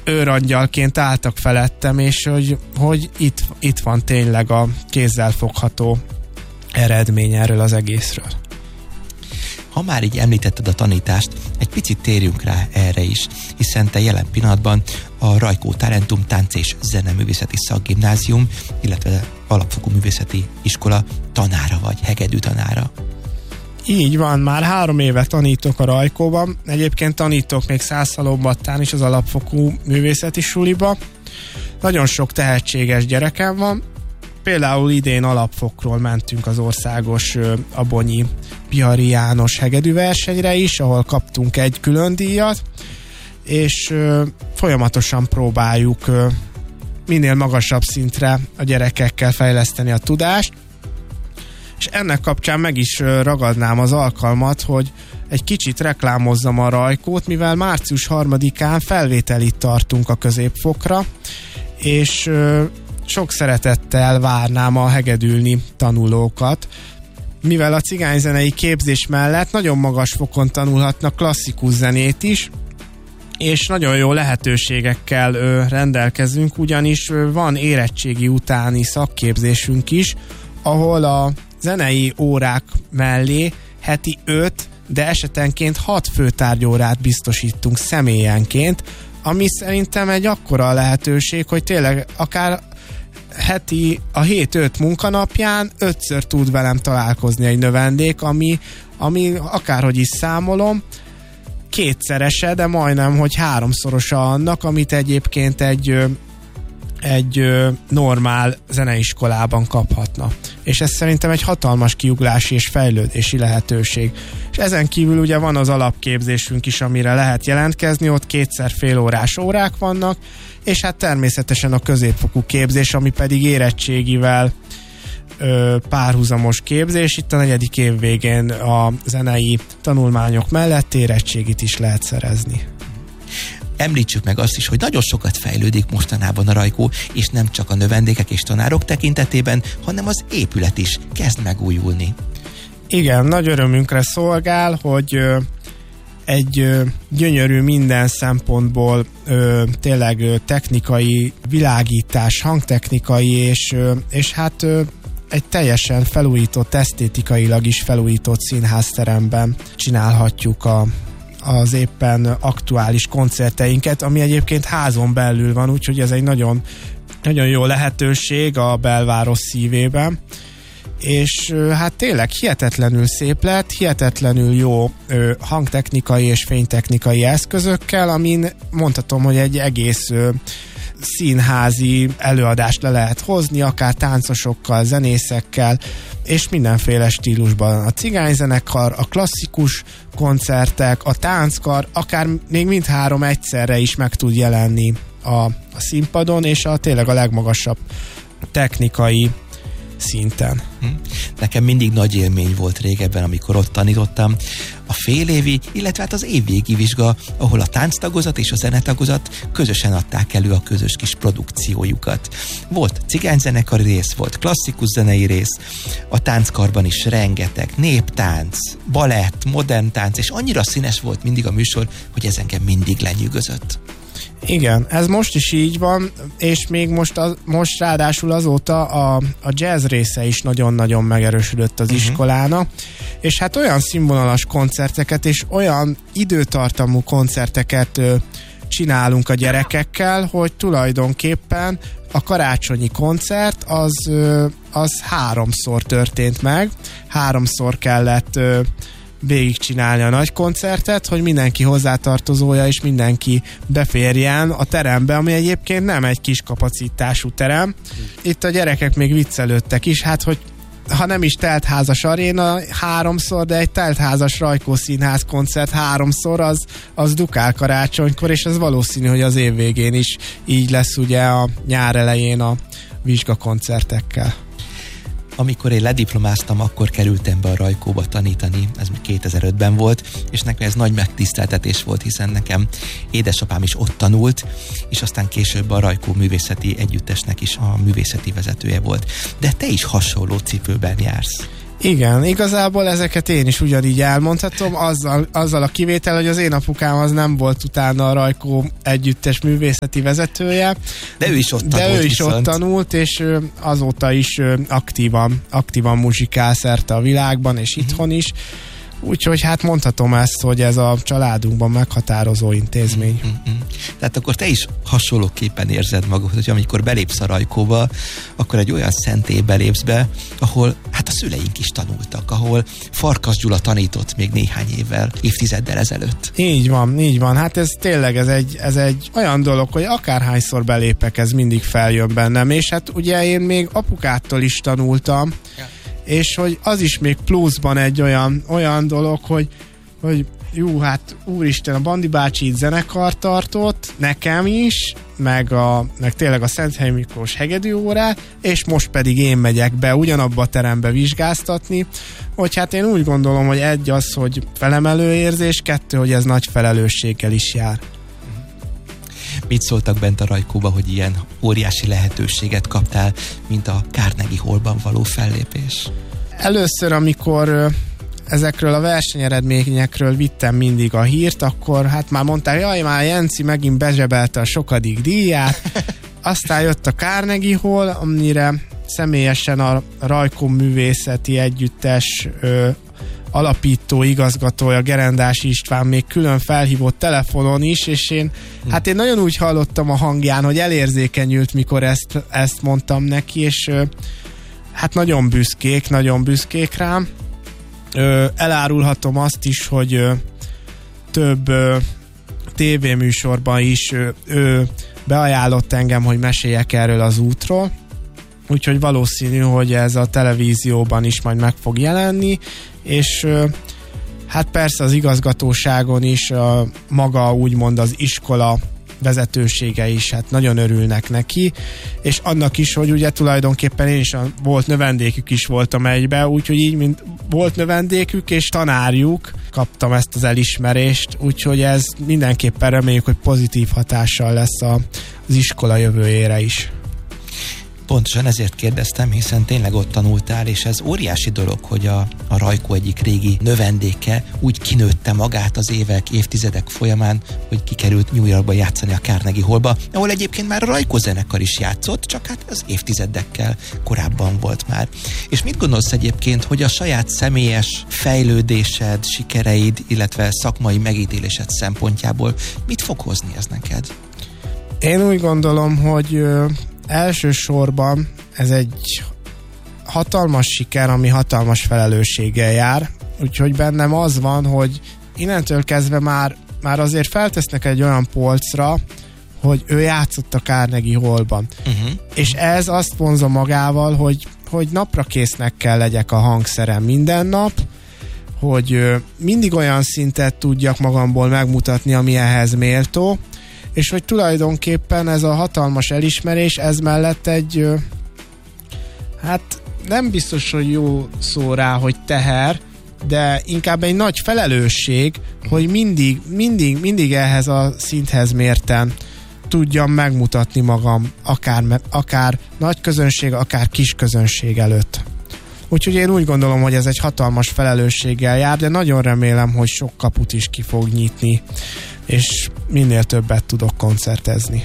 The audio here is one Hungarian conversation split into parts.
őrangyalként álltak felettem, és hogy itt van tényleg a kézzelfogható eredmény erről az egészről. Ha már így említetted a tanítást, egy picit térjünk rá erre is, hiszen te jelen pillanatban a Rajkó Talentum Tánc és Zeneművészeti Szakgimnázium, illetve Alapfokú Művészeti Iskola tanára vagy, hegedű tanára. Így van, már 3 éve tanítok a Rajkóban, egyébként tanítok még Szászhalombattán is az Alapfokú Művészeti Suliba. Nagyon sok tehetséges gyerekem van, például idén alapfokról mentünk az országos Abonyi Bihari János hegedűversenyre is, ahol kaptunk egy külön díjat, és folyamatosan próbáljuk minél magasabb szintre a gyerekekkel fejleszteni a tudást, és ennek kapcsán meg is ragadnám az alkalmat, hogy egy kicsit reklámozzam a Rajkót, mivel március 3-án felvételit tartunk a középfokra, és sok szeretettel várnám a hegedülni tanulókat, mivel a cigányzenei képzés mellett nagyon magas fokon tanulhatnak klasszikus zenét is, és nagyon jó lehetőségekkel rendelkezünk, ugyanis van érettségi utáni szakképzésünk is, ahol a zenei órák mellé heti 5, de esetenként 6 főtárgyórát biztosítunk személyenként, ami szerintem egy akkora lehetőség, hogy tényleg akár heti a 7-5 munkanapján 5-ször tud velem találkozni egy növendék, ami akárhogy is számolom, 2-szerese, de majdnem, hogy 3-szorosa annak, amit egyébként egy normál zeneiskolában kaphatna. És ez szerintem egy hatalmas kiugrási és fejlődési lehetőség. És ezen kívül ugye van az alapképzésünk is, amire lehet jelentkezni, ott 2x fél órás órák vannak, és hát természetesen a középfokú képzés, ami pedig érettségivel párhuzamos képzés. Itt a 4. év végén a zenei tanulmányok mellett érettségit is lehet szerezni. Említsük meg azt is, hogy nagyon sokat fejlődik mostanában a Rajkó, és nem csak a növendékek és tanárok tekintetében, hanem az épület is kezd megújulni. Igen, nagy örömünkre szolgál, hogy egy gyönyörű minden szempontból tényleg technikai világítás, hangtechnikai és hát egy teljesen felújított, esztétikailag is felújított színházteremben csinálhatjuk az éppen aktuális koncerteinket, ami egyébként házon belül van, úgyhogy ez egy nagyon, nagyon jó lehetőség a belváros szívében. És hát tényleg hihetetlenül szép lett, hihetetlenül jó hangtechnikai és fénytechnikai eszközökkel, amin mondhatom, hogy egy egész színházi előadást le lehet hozni, akár táncosokkal, zenészekkel, és mindenféle stílusban. A cigányzenekar, a klasszikus koncertek, a tánckar, akár még mindhárom egyszerre is meg tud jelenni a színpadon, és tényleg a legmagasabb technikai szinten. Nekem mindig nagy élmény volt régebben, amikor ott tanítottam, a félévi, illetve hát az évvégi vizsga, ahol a tánctagozat és a zenetagozat közösen adták elő a közös kis produkciójukat. Volt cigányzenekari rész, volt klasszikus zenei rész, a tánckarban is rengeteg néptánc, balett, modern tánc, és annyira színes volt mindig a műsor, hogy ez engem mindig lenyűgözött. Igen, ez most is így van, és még most ráadásul azóta a jazz része is nagyon-nagyon megerősödött az iskolának, és hát olyan színvonalas koncerteket és olyan időtartamú koncerteket csinálunk a gyerekekkel, hogy tulajdonképpen a karácsonyi koncert az 3-szor történt meg, 3-szor kellett végigcsinálni a nagy koncertet, hogy mindenki hozzátartozója és mindenki beférjen a terembe, ami egyébként nem egy kis kapacitású terem. Itt a gyerekek még viccelődtek is, hát hogy ha nem is teltházas aréna 3-szor, de egy teltházas Rajkó Színház koncert 3-szor, az dukál karácsonykor, és ez valószínű, hogy az év végén is így lesz ugye a nyár elején a vizsgakoncertekkel. Amikor én lediplomáztam, akkor kerültem be a Rajkóba tanítani, ez 2005-ben volt, és nekem ez nagy megtiszteltetés volt, hiszen nekem édesapám is ott tanult, és aztán később a Rajkó Művészeti Együttesnek is a művészeti vezetője volt. De te is hasonló cipőben jársz. Igen, igazából ezeket én is ugyanígy elmondhatom, azzal a kivétel, hogy az én apukám az nem volt utána a Rajkó együttes művészeti vezetője. De ő is ott tanult, és azóta is aktívan muzsikál szerte a világban, és itthon is. Úgyhogy hát mondhatom ezt, hogy ez a családunkban meghatározó intézmény. Tehát akkor te is hasonlóképpen érzed magad, hogy amikor belépsz a Rajkóba, akkor egy olyan szentélybe lépsz be, ahol hát a szüleink is tanultak, ahol Farkas Gyula tanított még néhány évtizeddel ezelőtt. Így van. Hát ez tényleg ez egy olyan dolog, hogy akárhányszor belépek, ez mindig feljön bennem, és hát ugye én még apukától is tanultam, és hogy az is még pluszban egy olyan dolog, hogy jó, hát úristen, a Bandi bácsi itt zenekart tartott, nekem is, meg tényleg a Szenthely Miklós hegedű órát, és most pedig én megyek be ugyanabba a terembe vizsgáztatni, hogy hát én úgy gondolom, hogy egy az, hogy felemelő érzés, kettő, hogy ez nagy felelősséggel is jár. Mit szóltak bent a Rajkóba, hogy ilyen óriási lehetőséget kaptál, mint a Carnegie Hallban való fellépés? Először, amikor ezekről a versenyeredményekről vittem mindig a hírt, akkor hát már mondták, jaj, már Jenci megint bezsebelte a sokadik díját. Aztán jött a Carnegie Hall, amire személyesen a Rajkó Művészeti Együttes alapító igazgatója, Gerendás István még külön felhívott telefonon is, és én nagyon úgy hallottam a hangján, hogy elérzékenyült, mikor ezt mondtam neki, és hát nagyon büszkék rám. Elárulhatom azt is, hogy több tévéműsorban is beajánlott engem, hogy meséljek erről az útról, úgyhogy valószínű, hogy ez a televízióban is majd meg fog jelenni, és hát persze az igazgatóságon is maga úgymond az iskola vezetősége is hát nagyon örülnek neki, és annak is, hogy ugye tulajdonképpen én is volt növendékük is voltam egybe, úgyhogy így, mint volt növendékük és tanárjuk, kaptam ezt az elismerést, úgyhogy ez mindenképpen reméljük, hogy pozitív hatással lesz az iskola jövőjére is. Pontosan ezért kérdeztem, hiszen tényleg ott tanultál, és ez óriási dolog, hogy a Rajkó egyik régi növendéke úgy kinőtte magát az évtizedek folyamán, hogy kikerült New Yorkba játszani a Carnegie Hallba, ahol egyébként már a Rajkó zenekar is játszott, csak hát az évtizedekkel korábban volt már. És mit gondolsz egyébként, hogy a saját személyes fejlődésed, sikereid, illetve szakmai megítélésed szempontjából mit fog hozni ez neked? Én úgy gondolom, hogy elsősorban ez egy hatalmas siker, ami hatalmas felelősséggel jár, úgyhogy bennem az van, hogy innentől kezdve már azért feltesznek egy olyan polcra, hogy ő játszott a Carnegie Hallban. És ez azt vonza magával, hogy napra késznek kell legyek a hangszerem minden nap, hogy mindig olyan szintet tudjak magamból megmutatni, ami ehhez méltó, és hogy tulajdonképpen ez a hatalmas elismerés, ez mellett egy hát nem biztos, hogy jó szó rá, hogy teher, de inkább egy nagy felelősség, hogy mindig ehhez a szinthez mérten tudjam megmutatni magam, akár nagy közönség, akár kis közönség előtt. Úgyhogy én úgy gondolom, hogy ez egy hatalmas felelősséggel jár, de nagyon remélem, hogy sok kaput is ki fog nyitni, és minél többet tudok koncertezni.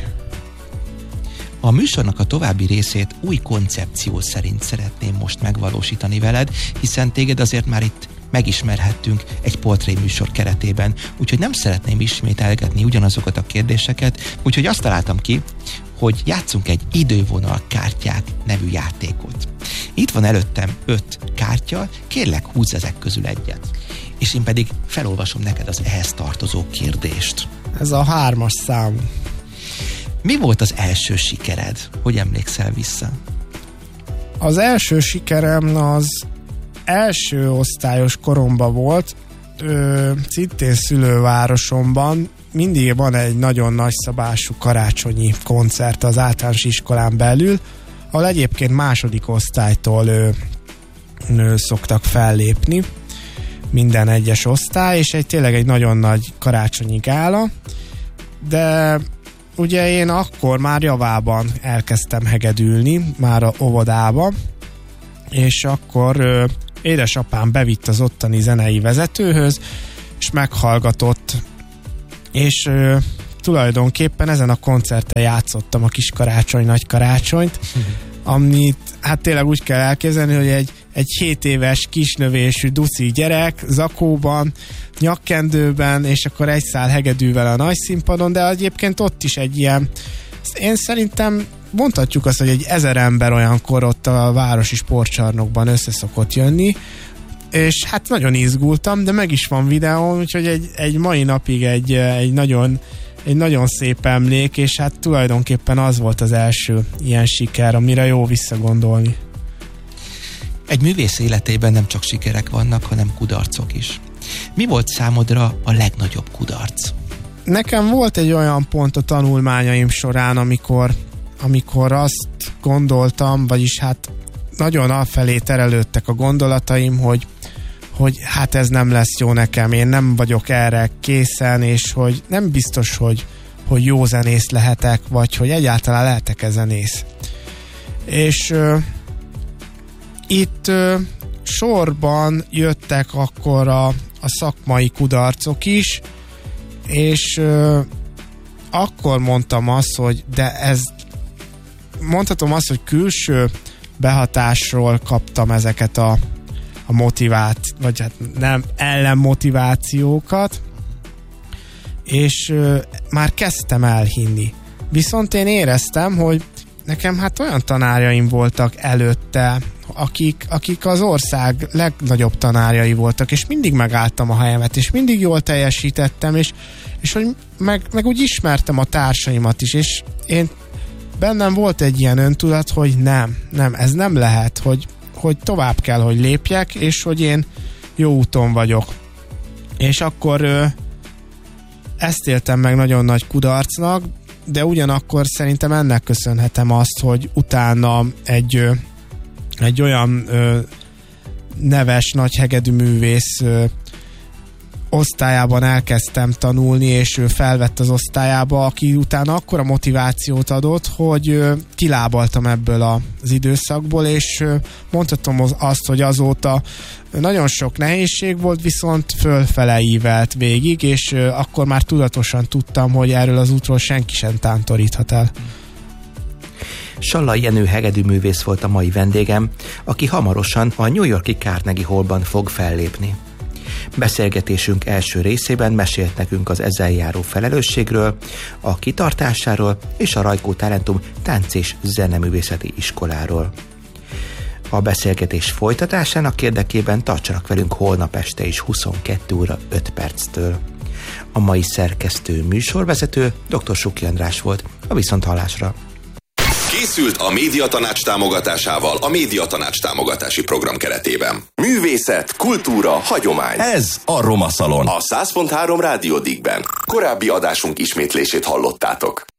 A műsornak a további részét új koncepció szerint szeretném most megvalósítani veled, hiszen téged azért már itt megismerhettünk egy portréműsor keretében, úgyhogy nem szeretném ismételgetni ugyanazokat a kérdéseket, úgyhogy azt találtam ki, hogy játszunk egy idővonal kártyák nevű játékot. Itt van előttem 5 kártya, kérlek húzz ezek közül egyet. És én pedig felolvasom neked az ehhez tartozó kérdést. Ez a 3-as számú. Mi volt az első sikered? Hogy emlékszel vissza? Az első sikerem az első osztályos koromban volt, szintén szülővárosomban. Mindig van egy nagyon nagyszabású karácsonyi koncert az általános iskolán belül, ahol egyébként második osztálytól szoktak fellépni minden egyes osztály, és tényleg egy nagyon nagy karácsonyi gála, de ugye én akkor már javában elkezdtem hegedülni, már a óvodába, és akkor édesapám bevitt az ottani zenei vezetőhöz, és meghallgatott, és tulajdonképpen ezen a koncerten játszottam a Kis Karácsony, Nagy Karácsonyt, amit hát tényleg úgy kell elképzelni, hogy egy 7 éves kisnövésű duszi gyerek zakóban, nyakkendőben, és akkor egy szál hegedűvel a nagy színpadon, de egyébként ott is egy ilyen, én szerintem mondhatjuk azt, hogy egy 1000 ember olyankor ott a városi sportcsarnokban összeszokott jönni, és hát nagyon izgultam, de meg is van videón, úgyhogy egy mai napig egy nagyon szép emlék, és hát tulajdonképpen az volt az első ilyen siker, amire jó visszagondolni. Egy művész életében nem csak sikerek vannak, hanem kudarcok is. Mi volt számodra a legnagyobb kudarc? Nekem volt egy olyan pont a tanulmányaim során, amikor azt gondoltam, vagyis hát nagyon afelé terelődtek a gondolataim, hogy hát ez nem lesz jó nekem, én nem vagyok erre készen, és hogy nem biztos, hogy jó zenész lehetek, vagy hogy egyáltalán lehetek-e zenész. És itt sorban jöttek akkor a szakmai kudarcok is, és akkor mondtam azt, hogy mondhatom azt, hogy külső behatásról kaptam ezeket a vagy hát nem ellenmotivációkat, és már kezdtem elhinni. Viszont én éreztem, hogy nekem hát olyan tanárjaim voltak előtte, akik az ország legnagyobb tanárjai voltak, és mindig megálltam a helyemet, és mindig jól teljesítettem, és hogy meg úgy ismertem a társaimat is, és én bennem volt egy ilyen öntudat, hogy nem, ez nem lehet, hogy tovább kell, hogy lépjek, és hogy én jó úton vagyok. És akkor ezt éltem meg nagyon nagy kudarcnak, de ugyanakkor szerintem ennek köszönhetem azt, hogy utána egy olyan neves, nagy hegedű művész osztályában elkezdtem tanulni, és ő felvett az osztályába, aki utána akkora motivációt adott, hogy kilábaltam ebből az időszakból, és mondhatom azt, hogy azóta nagyon sok nehézség volt, viszont fölfele ívelt végig, és akkor már tudatosan tudtam, hogy erről az útról senki sem tántoríthat el. Sallai Jenő hegedűművész volt a mai vendégem, aki hamarosan a New York-i Carnegie Hallban fog fellépni. Beszélgetésünk első részében mesélt nekünk az ezzel járó felelősségről, a kitartásáról és a Rajkó Talentum Tánc- és Zeneművészeti Iskoláról. A beszélgetés folytatásának érdekében tartsanak velünk holnap este is 22 óra 5 perctől. A mai szerkesztő műsorvezető dr. Suki András volt. A viszonthallásra. Készült a Médiatanács támogatásával a Médiatanács támogatási program keretében. Művészet, kultúra, hagyomány. Ez a Roma Szalon. A 100.3 Rádió Digben. Korábbi adásunk ismétlését hallottátok.